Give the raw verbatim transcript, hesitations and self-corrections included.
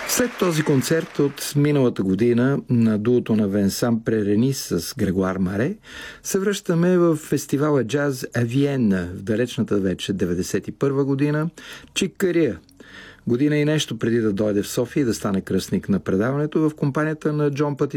След този концерт от миналата година на дуото на Венсан Преренис с Грегуар Маре се връщаме в фестивала Джаз Авиенна в далечната вече деветдесет и първа година Чикария. Година и нещо преди да дойде в София и да стане кръстник на предаването в компанията на Джон Пъти